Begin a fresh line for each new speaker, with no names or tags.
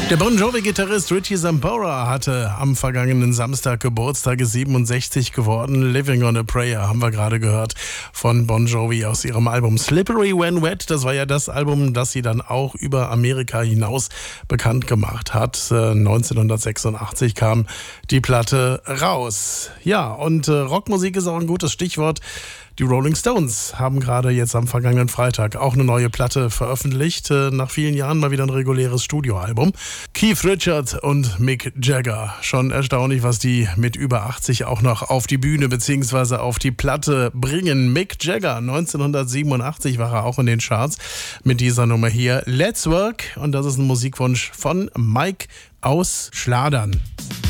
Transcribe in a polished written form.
Der Bon Jovi-Gitarrist Richie Sambora hatte am vergangenen Samstag Geburtstag, ist 67 geworden. Living on a Prayer haben wir gerade gehört von Bon Jovi aus ihrem Album Slippery When Wet. Das war ja das Album, das sie dann auch über Amerika hinaus bekannt gemacht hat. 1986 kam die Platte raus. Ja, und Rockmusik ist auch ein gutes Stichwort. Die Rolling Stones haben gerade jetzt am vergangenen Freitag auch eine neue Platte veröffentlicht. Nach vielen Jahren mal wieder ein reguläres Studioalbum. Keith Richards und Mick Jagger. Schon erstaunlich, was die mit über 80 auch noch auf die Bühne bzw. auf die Platte bringen. Mick Jagger, 1987 war er auch in den Charts mit dieser Nummer hier. Let's Work. Und das ist ein Musikwunsch von Mike aus Schladern.